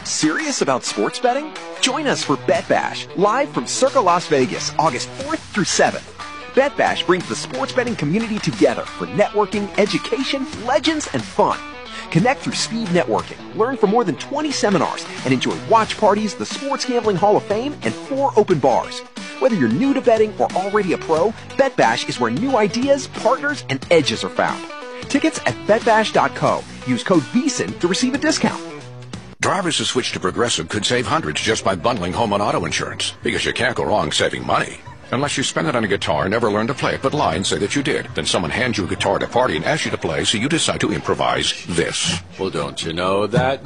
Serious about sports betting? Join us for Bet Bash, live from Circa Las Vegas, August 4th through 7th. Bet Bash brings the sports betting community together for networking, education, legends, and fun. Connect through speed networking, learn from more than 20 seminars, and enjoy watch parties, the Sports Gambling Hall of Fame, and 4 open bars. Whether you're new to betting or already a pro, Bet Bash is where new ideas, partners, and edges are found. Tickets at betbash.co. Use code VEASAN to receive a discount. Drivers who switch to Progressive could save hundreds just by bundling home and auto insurance, because you can't go wrong saving money. Unless you spend it on a guitar and never learn to play it, but lie and say that you did. Then someone hands you a guitar at a party and asks you to play, so you decide to improvise this. Well, don't you know that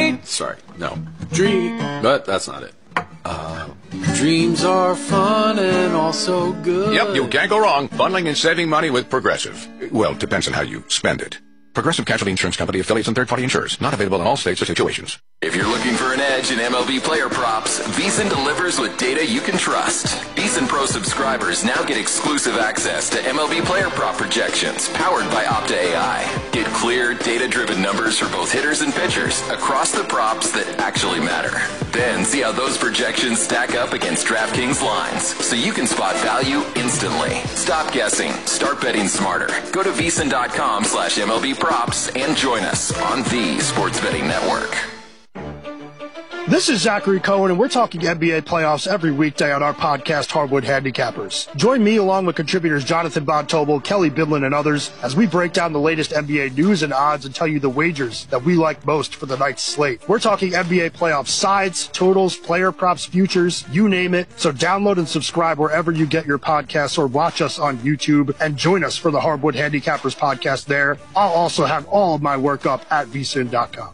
but that's not it. Dreams are fun and also good. Yep, you can't go wrong bundling and saving money with Progressive. Well, it depends on how you spend it. Progressive Casualty Insurance Company, affiliates, and third-party insurers. Not available in all states or situations. If you're looking for an edge in MLB player props, VEASAN delivers with data you can trust. VEASAN Pro subscribers now get exclusive access to MLB player prop projections powered by Opta AI. Get clear, data-driven numbers for both hitters and pitchers across the props that actually matter. Then see how those projections stack up against DraftKings lines, so you can spot value instantly. Stop guessing. Start betting smarter. Go to VEASAN.com/MLB props and join us on the Sports Betting Network. This is Zachary Cohen, and we're talking NBA playoffs every weekday on our podcast, Hardwood Handicappers. Join me along with contributors Jonathan Von Tobel, Kelly Bidlin, and others as we break down the latest NBA news and odds and tell you the wagers that we like most for the night's slate. We're talking NBA playoff sides, totals, player props, futures, you name it. So download and subscribe wherever you get your podcasts or watch us on YouTube and join us for the Hardwood Handicappers podcast there. I'll also have all of my work up at vsin.com.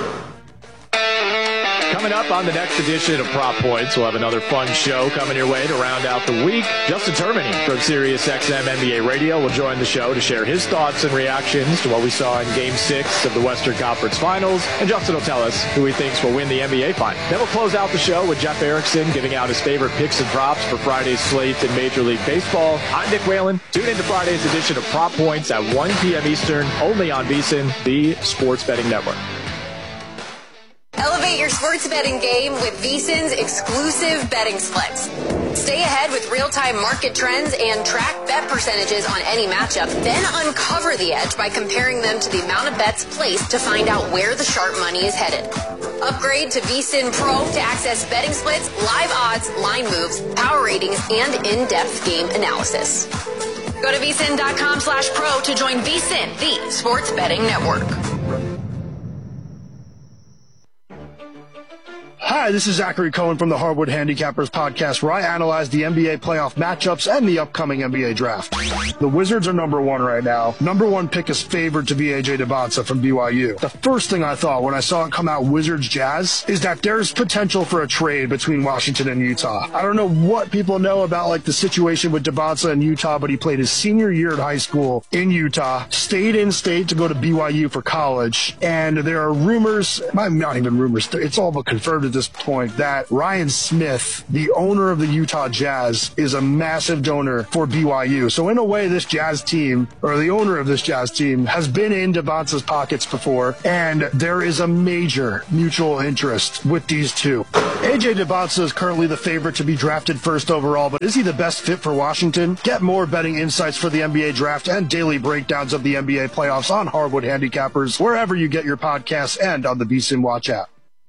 Coming up on the next edition of Prop Points, we'll have another fun show coming your way to round out the week. Justin Termini from SiriusXM NBA Radio will join the show to share his thoughts and reactions to what we saw in Game 6 of the Western Conference Finals. And Justin will tell us who he thinks will win the NBA Final. Then we'll close out the show with Jeff Erickson giving out his favorite picks and props for Friday's slate in Major League Baseball. I'm Nick Whalen. Tune into Friday's edition of Prop Points at 1 p.m. Eastern, only on VEASAN, the Sports Betting Network. Elevate your sports betting game with VEASAN's exclusive betting splits. Stay ahead with real-time market trends and track bet percentages on any matchup. Then uncover the edge by comparing them to the amount of bets placed to find out where the sharp money is headed. Upgrade to VEASAN Pro to access betting splits, live odds, line moves, power ratings, and in-depth game analysis. Go to VEASAN.com/pro to join VEASAN, the Sports Betting Network. Hi, this is Zachary Cohen from the Hardwood Handicappers podcast, where I analyze the NBA playoff matchups and the upcoming NBA draft. The Wizards are number one right now. Number one pick is favored to be AJ Debonsa from BYU. The first thing I thought when I saw it come out Wizards Jazz is that there's potential for a trade between Washington and Utah. I don't know what people know about like the situation with Debonsa in Utah, but he played his senior year at high school in Utah, stayed in state to go to BYU for college, and there are rumors, not even rumors, it's all but confirmed at this point, that Ryan Smith, the owner of the Utah Jazz, is a massive donor for BYU. So in a way, this Jazz team, or the owner of this Jazz team, has been in Debonsa's pockets before, and there is a major mutual interest with these two. AJ Debonsa is currently the favorite to be drafted first overall, but is he the best fit for Washington? Get more betting insights for the NBA draft and daily breakdowns of the NBA playoffs on Hardwood Handicappers, wherever you get your podcasts and on the VSiN Watch app.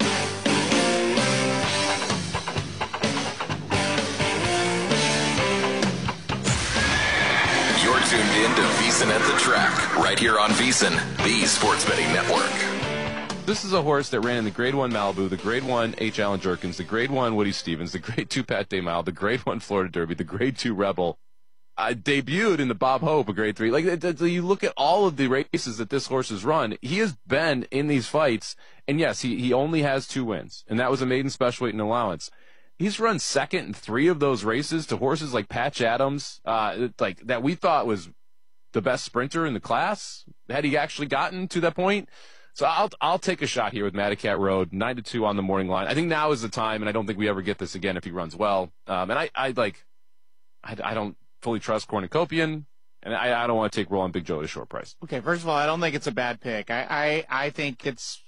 At the track, right here on VEASAN, the Sports Betting Network. This is a horse that ran in the Grade 1 Malibu, the Grade 1 H. Allen Jerkins, the Grade 1 Woody Stevens, the Grade 2 Pat Day-Mile, the Grade 1 Florida Derby, the Grade 2 Rebel. Debuted in the Bob Hope, a Grade 3. Like, you look at all of the races that this horse has run, he has been in these fights, and yes, he only has 2 wins, and that was a maiden special weight and allowance. He's run second in 3 of those races to horses like Patch Adams, like that we thought was the best sprinter in the class, had he actually gotten to that point. So I'll take a shot here with Madacat Road, 9-2 on the morning line. I think now is the time, and I don't think we ever get this again if he runs well. And I don't fully trust Cornucopian, And I don't want to take Roland Big Joe at a short price. Okay, first of all, I don't think it's a bad pick. I think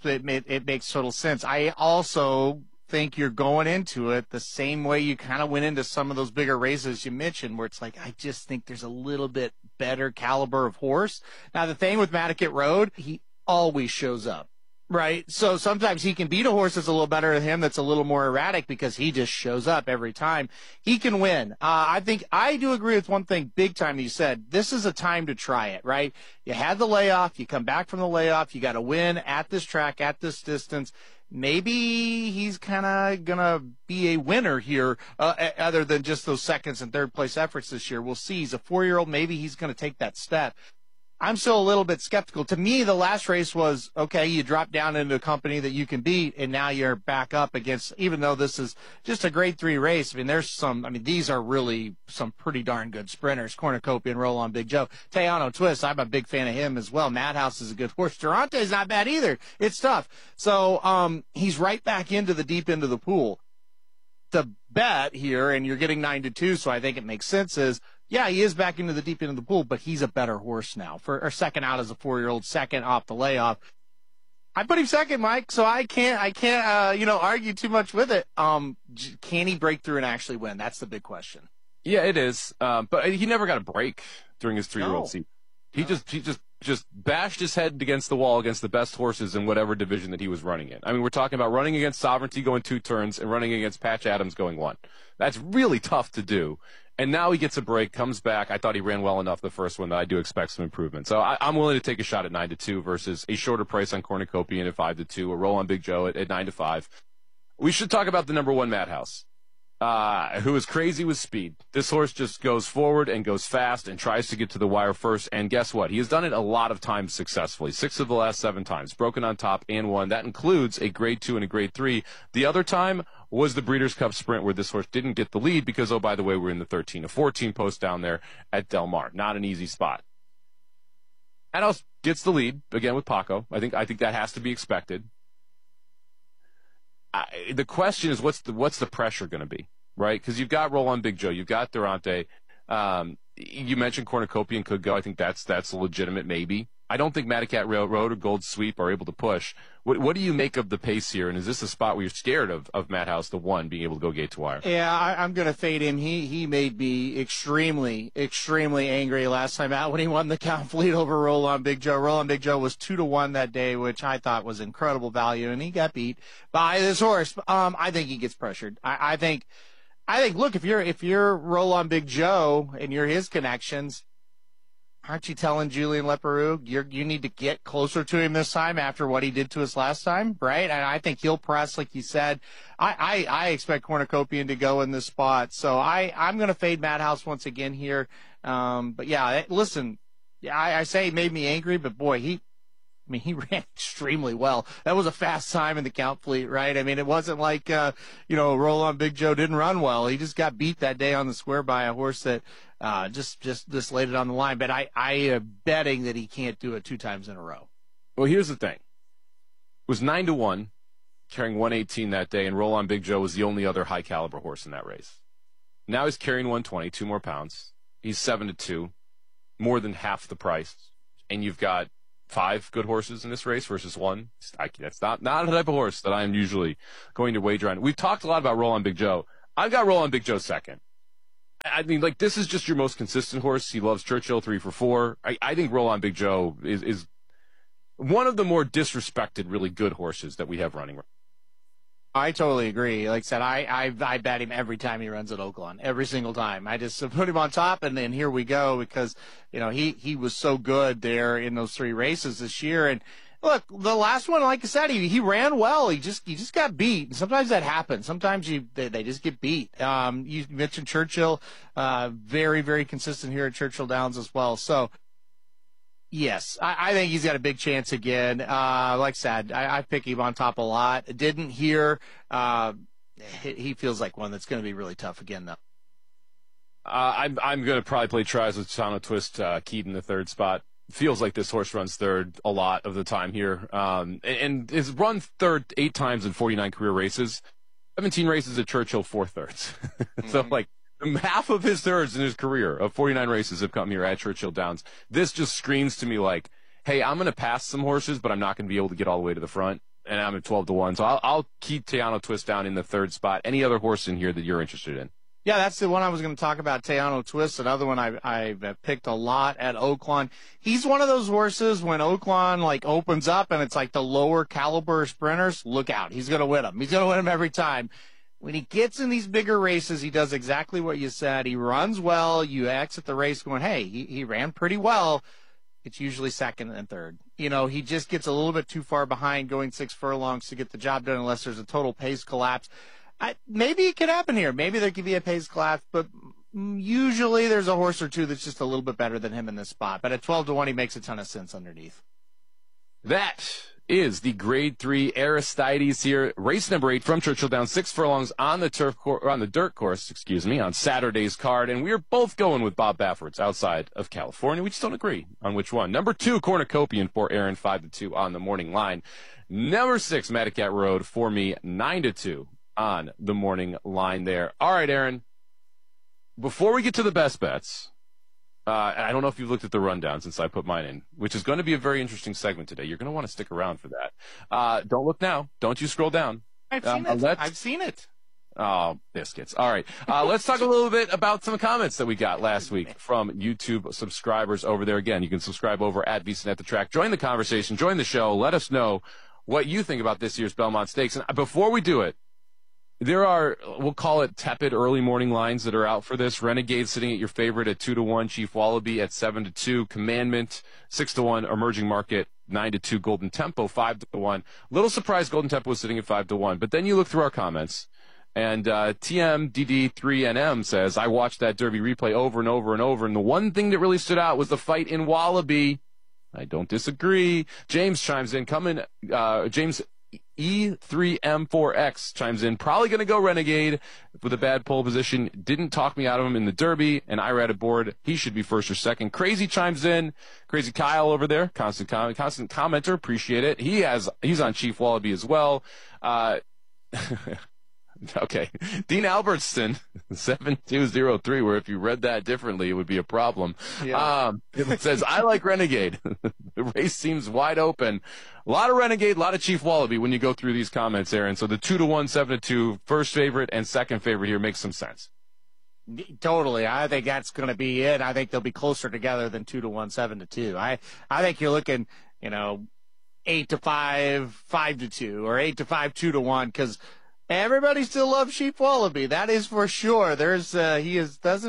it makes total sense. I also think you're going into it the same way you kind of went into some of those bigger races you mentioned, where it's like, I just think there's a little bit better caliber of horse. Now, the thing with Mattocket Road, he always shows up. Right. So sometimes he can beat a horse that's a little better than him, that's a little more erratic, because he just shows up every time. He can win. I think I do agree with one thing big time you said. This is a time to try it, right? You had the layoff. You come back from the layoff. You got to win at this track, at this distance. Maybe he's kind of going to be a winner here, other than just those seconds and third place efforts this year. We'll see. He's a 4-year-old. Maybe he's going to take that step. I'm still a little bit skeptical. To me, the last race was, okay, you drop down into a company that you can beat, and now you're back up against, even though this is just a grade 3 race, these are really some pretty darn good sprinters. Cornucopia and Roland Big Joe. Tejano Twist, I'm a big fan of him as well. Madhouse is a good horse. Durante's not bad either. It's tough. So, he's right back into the deep end of the pool. The bet here, and you're getting 9-2, so I think it makes sense, is, yeah, he is back into the deep end of the pool, but he's a better horse now. For second out as a 4-year-old, second off the layoff. I put him second, Mike, so I can't argue too much with it. Can he break through and actually win? That's the big question. Yeah, it is. But he never got a break during his 3-year-old season. He just bashed his head against the wall against the best horses in whatever division that he was running in. I mean, we're talking about running against Sovereignty going 2 turns and running against Patch Adams going 1. That's really tough to do. And now he gets a break, comes back. I thought he ran well enough the first one that I do expect some improvement. So I'm willing to take a shot at 9-2 versus a shorter price on Cornucopia at 5-2, a roll on Big Joe at 9-5. We should talk about the number 1 Madhouse, who is crazy with speed. This horse just goes forward and goes fast and tries to get to the wire first. And guess what? He has done it a lot of times successfully. 6 of the last 7 times. Broken on top and won. That includes a grade 2 and a grade 3. The other time was the Breeders' Cup Sprint, where this horse didn't get the lead because, oh, by the way, we're in the 13-14 post down there at Del Mar. Not an easy spot. Madhouse gets the lead, again with Paco. I think that has to be expected. The question is, what's the pressure going to be, right? Because you've got Roland Big Joe, you've got Durante. You mentioned Cornucopia could go. I think that's a legitimate maybe. I don't think Mattocket Road or Gold Sweep are able to push. What do you make of the pace here? And is this a spot where you're scared of Madhouse, the 1, being able to go gate to wire? Yeah, I'm going to fade him. He made me extremely, extremely angry last time out when he won the Count Fleet over Roland Big Joe. Roland Big Joe was 2-1 that day, which I thought was incredible value, and he got beat by this horse. I think he gets pressured. I think, look, if you're Roland Big Joe and you're his connections, aren't you telling Julian Leparoux you need to get closer to him this time after what he did to us last time, right? And I think he'll press, like you said. I expect Cornucopian to go in this spot, so I'm going to fade Madhouse once again here. But yeah, listen, I say he made me angry, but boy, he ran extremely well. That was a fast time in the Count Fleet, right? I mean, it wasn't like, Roland Big Joe didn't run well. He just got beat that day on the square by a horse that, just laid it on the line. But I am betting that he can't do it 2 times in a row. Well, here's the thing. It was 9-1, carrying 118 that day, and Roland Big Joe was the only other high caliber horse in that race. Now he's carrying 120, 2 more pounds. He's 7-2, more than half the price. And you've got 5 good horses in this race versus 1. That's not the type of horse that I'm usually going to wager on. We've talked a lot about Roland Big Joe. I've got Roland Big Joe second. I mean, this is just your most consistent horse. He loves Churchill 3 for 4. I think Roland Big Joe is one of the more disrespected, really good horses that we have running. I totally agree. Like I said, I bet him every time he runs at Oaklawn, every single time. I just put him on top, and then here we go, because he was so good there in those 3 races this year. And look, the last one, like I said, he ran well. He just got beat. And sometimes that happens. Sometimes they just get beat. You mentioned Churchill, very, very consistent here at Churchill Downs as well. So, yes, I think he's got a big chance again. Like I said, I pick him on top a lot. Didn't hear. He feels like one that's going to be really tough again, though. I'm going to probably play tries with Tejano Twist, Keaton, the 3rd spot. Feels like this horse runs 3rd a lot of the time here. And has run 3rd 8 times in 49 career races. 17 races at Churchill, 4 thirds. So, Half of his thirds in his career of 49 races have come here at Churchill Downs. This just screams to me like, hey, I'm going to pass some horses, but I'm not going to be able to get all the way to the front, and I'm at 12-1. So I'll keep Teano Twist down in the third spot. Any other horse in here that you're interested in? Yeah, that's the one I was going to talk about, Teano Twist. Another one I've picked a lot at Oaklawn. He's one of those horses when Oaklawn like opens up and it's like the lower caliber sprinters, look out. He's going to win them. He's going to win them every time. When he gets in these bigger races, he does exactly what you said. He runs well. You exit the race going, hey, he ran pretty well. It's usually second and third. You know, he just gets a little bit too far behind going 6 furlongs to get the job done unless there's a total pace collapse. Maybe it could happen here. Maybe there could be a pace collapse, but usually there's a horse or two that's just a little bit better than him in this spot. But at 12-1, he makes a ton of sense underneath. That is the Grade 3 Aristides here. Race number 8 from Churchill Downs, 6 furlongs on the dirt course, on Saturday's card. And we are both going with Bob Baffert's outside of California. We just don't agree on which one. Number 2, Cornucopian for Aaron, 5-2 on the morning line. Number 6, Madacat Road for me, 9-2 on the morning line there. All right, Aaron, before we get to the best bets, and I don't know if you've looked at the rundown since I put mine in, which is going to be a very interesting segment today. You're going to want to stick around for that. Don't look now. Don't you scroll down. I've seen it. Oh, biscuits. All right. Let's talk a little bit about some comments that we got last week from YouTube subscribers over there. Again, you can subscribe over at VSiN at the Track. Join the conversation. Join the show. Let us know what you think about this year's Belmont Stakes. And before we do it, there are, we'll call it tepid early morning lines that are out for this. Renegade sitting at your favorite at 2-1. Chief Wallaby at 7-2. Commandment 6-1. Emerging Market 9-2. Golden Tempo 5-1. Little surprised Golden Tempo was sitting at 5-1. But then you look through our comments, and TMDD3NM says, I watched that Derby replay over and over and over, and the one thing that really stood out was the fight in Wallaby. I don't disagree. James chimes in. James E3M4X chimes in, probably going to go Renegade with a bad pole position. Didn't talk me out of him in the Derby, and I read a board. He should be first or second. Crazy chimes in. Crazy Kyle over there, constant commenter. Appreciate it. He's on Chief Wallaby as well. Okay. Dean Albertson, 7203, where if you read that differently, it would be a problem. Yeah. It says, I like Renegade. The race seems wide open. A lot of Renegade, a lot of Chief Wallaby when you go through these comments, Aaron. So the 2-1, 7-2, first favorite and second favorite here makes some sense. Totally. I think that's going to be it. I think they'll be closer together than 2-1, 7-2. I think you're looking, 8-5, 5-2, or 8-5, 2-1, because everybody still loves Chief Wallaby. That is for sure. He hasn't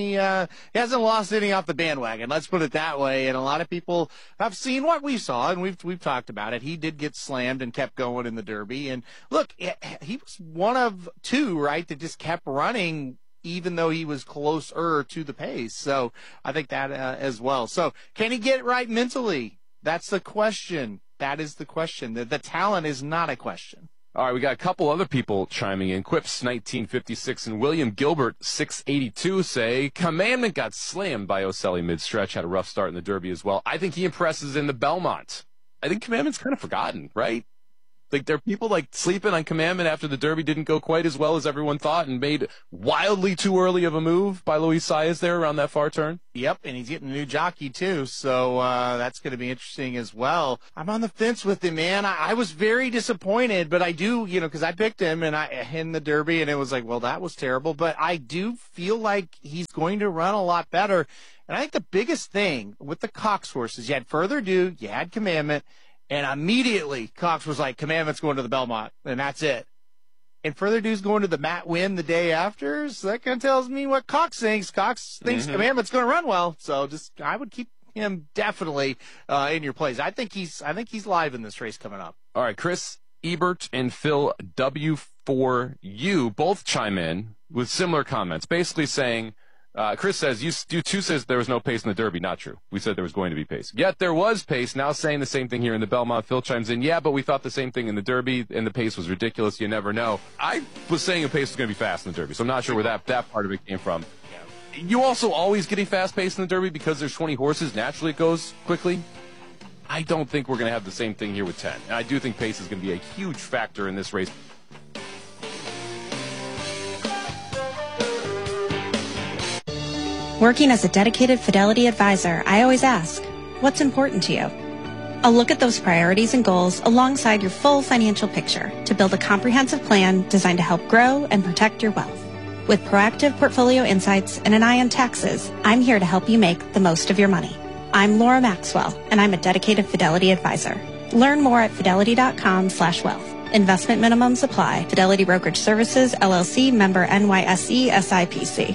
lost any off the bandwagon. Let's put it that way. And a lot of people have seen what we saw, and we've talked about it. He did get slammed and kept going in the Derby. And look, he was one of two, right, that just kept running even though he was closer to the pace. So I think that as well. So can he get it right mentally? That's the question. That is the question. The talent is not a question. All right, we got a couple other people chiming in. Quips 1956 and William Gilbert 682 say, Commandment got slammed by Oselli mid-stretch, had a rough start in the Derby as well. I think he impresses in the Belmont. I think Commandment's kind of forgotten, right? Like, there are people like sleeping on Commandment after the Derby didn't go quite as well as everyone thought and made wildly too early of a move by Luis Saez there around that far turn. Yep, and he's getting a new jockey too, so that's going to be interesting as well. I'm on the fence with him, man. I was very disappointed, but I do, because I picked him in the Derby, and it was like, well, that was terrible. But I do feel like he's going to run a lot better. And I think the biggest thing with the Cox horses, you had Further Ado, you had Commandment, and immediately Cox was like, Commandment's going to the Belmont, and that's it. And Further Ado's going to the Matt Winn the day after, so that kind of tells me what Cox thinks. Cox thinks Commandment's going to run well, so I would keep him definitely in your plays. I think he's live in this race coming up. All right, Chris Ebert and Phil W4U both chime in with similar comments, basically saying, Chris says, you two says there was no pace in the Derby. Not true. We said there was going to be pace. Yet there was pace. Now saying the same thing here in the Belmont. Phil chimes in, yeah, but we thought the same thing in the Derby, and the pace was ridiculous. You never know. I was saying the pace was going to be fast in the Derby, so I'm not sure where that part of it came from. You also always get a fast pace in the Derby because there's 20 horses. Naturally, it goes quickly. I don't think we're going to have the same thing here with 10. And I do think pace is going to be a huge factor in this race. Working as a dedicated Fidelity advisor, I always ask, what's important to you? I'll look at those priorities and goals alongside your full financial picture to build a comprehensive plan designed to help grow and protect your wealth. With proactive portfolio insights and an eye on taxes, I'm here to help you make the most of your money. I'm Laura Maxwell, and I'm a dedicated Fidelity advisor. Learn more at fidelity.com/wealth. Investment minimums apply. Fidelity Brokerage Services, LLC, member NYSE, SIPC.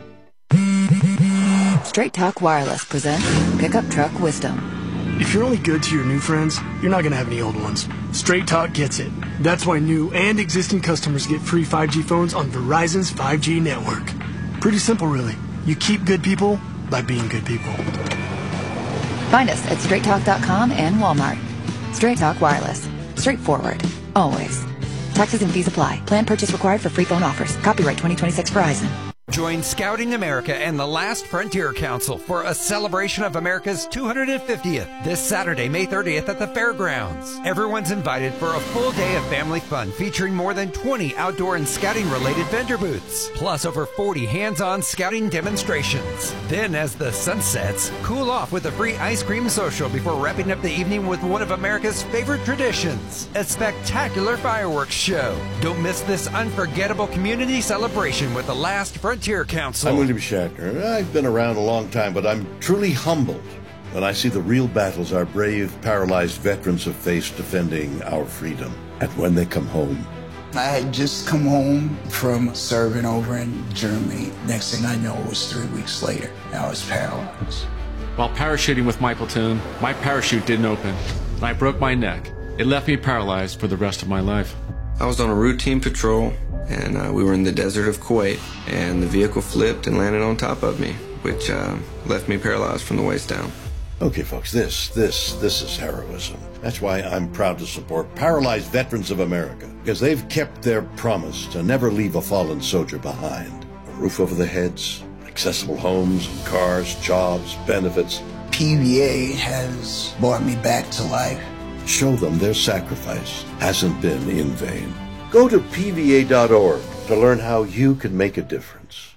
Straight Talk Wireless presents Pickup Truck Wisdom. If you're only good to your new friends, you're not going to have any old ones. Straight Talk gets it. That's why new and existing customers get free 5G phones on Verizon's 5G network. Pretty simple, really. You keep good people by being good people. Find us at straighttalk.com and Walmart. Straight Talk Wireless. Straightforward. Always. Taxes and fees apply. Plan purchase required for free phone offers. Copyright 2026 Verizon. Join Scouting America and the Last Frontier Council for a celebration of America's 250th this Saturday, May 30th at the fairgrounds. Everyone's invited for a full day of family fun featuring more than 20 outdoor and scouting-related vendor booths, plus over 40 hands-on scouting demonstrations. Then, as the sun sets, cool off with a free ice cream social before wrapping up the evening with one of America's favorite traditions, a spectacular fireworks show. Don't miss this unforgettable community celebration with the Last Frontier Council. I'm William Shatner. I've been around a long time, but I'm truly humbled when I see the real battles our brave, paralyzed veterans have faced defending our freedom. And when they come home. I had just come home from serving over in Germany. Next thing I know, it was 3 weeks later. I was paralyzed. While parachuting with my platoon, my parachute didn't open. I broke my neck. It left me paralyzed for the rest of my life. I was on a routine patrol, and we were in the desert of Kuwait, and the vehicle flipped and landed on top of me, which left me paralyzed from the waist down. Okay, folks, this is heroism. That's why I'm proud to support Paralyzed Veterans of America, because they've kept their promise to never leave a fallen soldier behind. A roof over their heads, accessible homes and cars, jobs, benefits. PVA has brought me back to life. Show them their sacrifice hasn't been in vain. Go to PVA.org to learn how you can make a difference.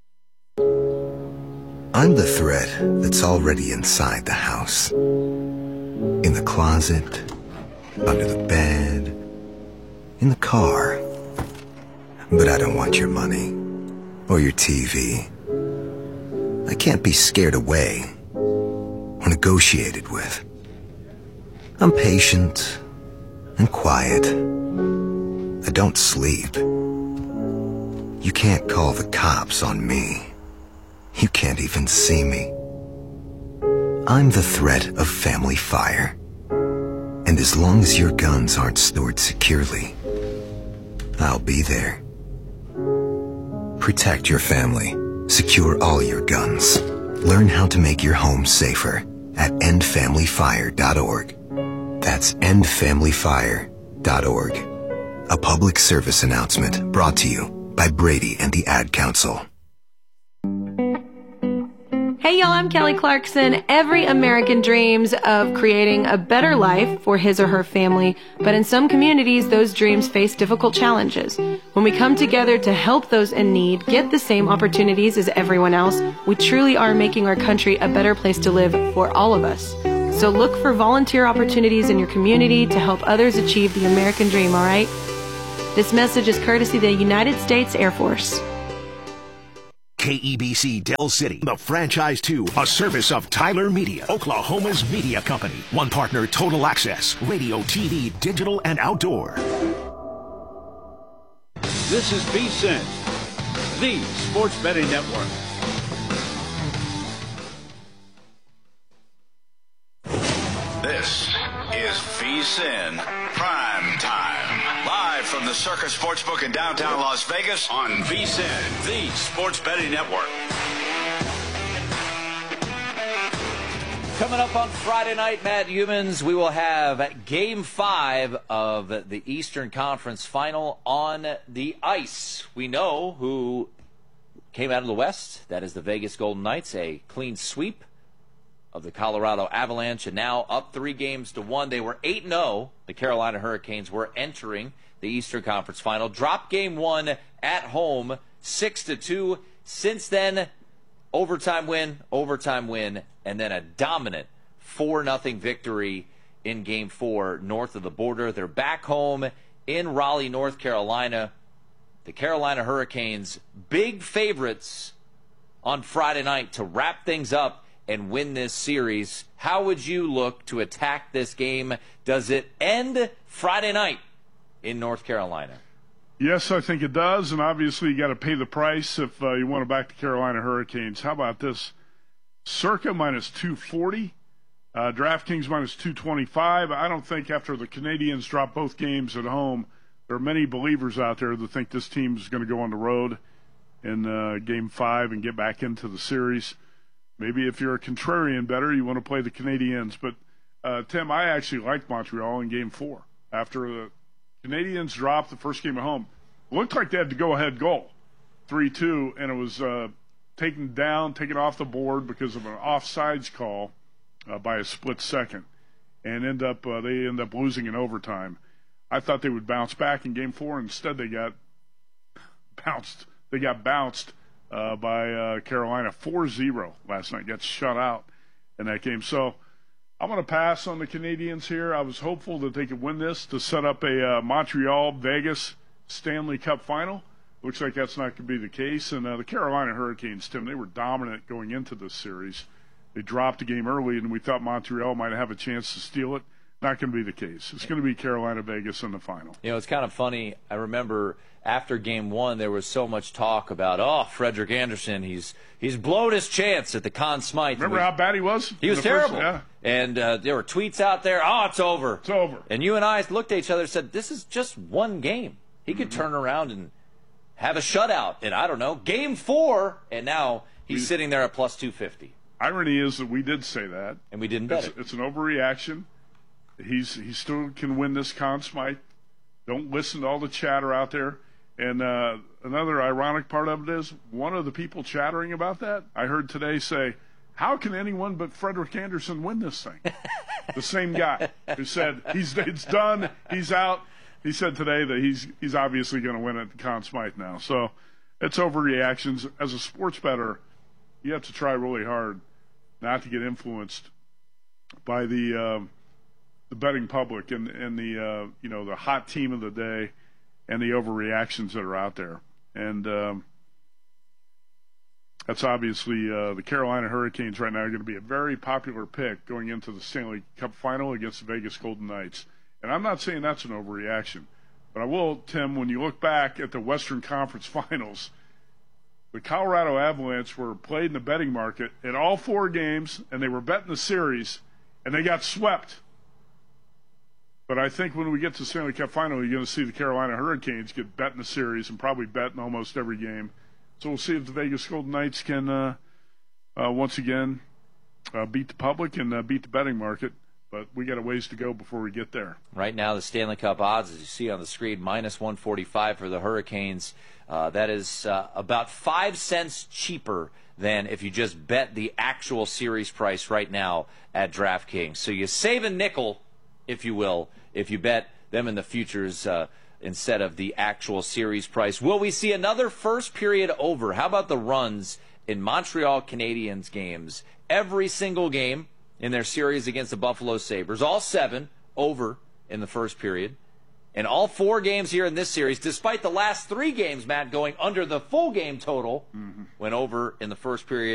I'm the thread that's already inside the house. In the closet, under the bed, in the car. But I don't want your money or your TV. I can't be scared away or negotiated with. I'm patient and quiet. I don't sleep. You can't call the cops on me. You can't even see me. I'm the threat of family fire. And as long as your guns aren't stored securely, I'll be there. Protect your family. Secure all your guns. Learn how to make your home safer at endfamilyfire.org. That's endfamilyfire.org. A public service announcement brought to you by Brady and the Ad Council. Hey y'all, I'm Kelly Clarkson. Every American dreams of creating a better life for his or her family, but in some communities, those dreams face difficult challenges. When we come together to help those in need get the same opportunities as everyone else, we truly are making our country a better place to live for all of us. So look for volunteer opportunities in your community to help others achieve the American dream, all right? This message is courtesy of the United States Air Force. KEBC Del City, the Franchise 2, a service of Tyler Media, Oklahoma's media company. One partner, Total Access, radio, TV, digital, and outdoor. This is VSiN, the Sports Betting Network. This is VSiN Prime Time. Live from the Circus Sportsbook in downtown Las Vegas on VSiN, the Sports Betting Network. Coming up on Friday night, Matt Humans, we will have Game 5 of the Eastern Conference Final on the ice. We know who came out of the West. That is the Vegas Golden Knights, a clean sweep of the Colorado Avalanche, and now up 3-1. They were 8-0. The Carolina Hurricanes were entering the Eastern Conference Final. Dropped Game 1 at home, 6-2. Since then, overtime win, and then a dominant 4-0 victory in Game 4 north of the border. They're back home in Raleigh, North Carolina. The Carolina Hurricanes, big favorites on Friday night to wrap things up and win this series. How would you look to attack this game? Does it end Friday night in North Carolina? Yes, I think it does, and obviously you got to pay the price if you want to back the Carolina Hurricanes. How about this? Circa minus 240, DraftKings minus 225. I don't think after the Canadians drop both games at home, there are many believers out there that think this team is going to go on the road in Game 5 and get back into the series. Maybe if you're a contrarian better, you want to play the Canadians. But, Tim, I actually liked Montreal in Game 4. After the Canadians dropped the first game at home, it looked like they had the go-ahead goal, 3-2, and it was taken off the board because of an offsides call by a split second. And they end up losing in overtime. I thought they would bounce back in Game 4. Instead, they got bounced. They got bounced by Carolina 4-0 last night. Got shut out in that game. So I'm going to pass on the Canadians here. I was hopeful that they could win this to set up a Montreal-Vegas Stanley Cup final. Looks like that's not going to be the case. And the Carolina Hurricanes, Tim, they were dominant going into this series. They dropped a game early, and we thought Montreal might have a chance to steal it. Not going to be the case. It's going to be Carolina-Vegas in the final. You know, it's kind of funny. I remember after Game 1, there was so much talk about, Frederik Andersen, he's blown his chance at the Conn Smythe. Remember how bad he was? He was terrible. Yeah. And there were tweets out there, it's over. It's over. And you and I looked at each other and said, this is just one game. He could turn around and have a shutout in, I don't know, Game 4, and now he's sitting there at plus 250. Irony is that we did say that. And we didn't bet it. It's an overreaction. He still can win this Conn Smythe. Don't listen to all the chatter out there. And another ironic part of it is one of the people chattering about that, I heard today say, how can anyone but Frederik Andersen win this thing? The same guy who said it's done, he's out. He said today that he's obviously going to win at the Conn Smythe now. So it's overreactions. As a sports bettor, you have to try really hard not to get influenced by the betting public and the the hot team of the day and the overreactions that are out there. And that's obviously the Carolina Hurricanes right now are going to be a very popular pick going into the Stanley Cup final against the Vegas Golden Knights. And I'm not saying that's an overreaction, but I will, Tim, when you look back at the Western Conference Finals, the Colorado Avalanche were played in the betting market in all 4 games, and they were betting the series, and they got swept. But I think when we get to the Stanley Cup final, you're going to see the Carolina Hurricanes get bet in the series and probably bet in almost every game. So we'll see if the Vegas Golden Knights can once again beat the public and beat the betting market. But we got a ways to go before we get there. Right now, the Stanley Cup odds, as you see on the screen, minus 145 for the Hurricanes. That is about 5 cents cheaper than if you just bet the actual series price right now at DraftKings. So you save a nickel, if you will, if you bet them in the futures instead of the actual series price. Will we see another first period over? How about the runs in Montreal Canadiens games? Every single game in their series against the Buffalo Sabres, all 7 over in the first period. And all 4 games here in this series, despite the last 3 games, Matt, going under the full game total, went over in the first period.